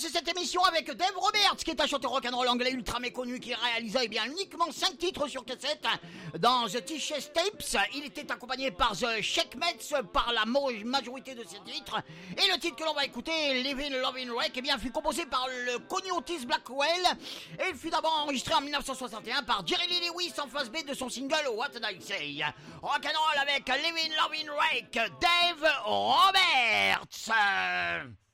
cette émission avec Dave Roberts, qui est un chanteur rock'n'roll anglais ultra méconnu qui réalisa uniquement 5 titres sur cassette dans The T-Chase Tapes. Il était accompagné par The Checkmates par la majorité de ses titres. Et le titre que l'on va écouter, Living Loving Wreck, fut composé par le connu Otis Blackwell et il fut d'abord enregistré en 1961 par Jerry Lee Lewis en face B de son single What Did I Say. Rock'n'roll avec Living Loving Wreck, Dave Roberts.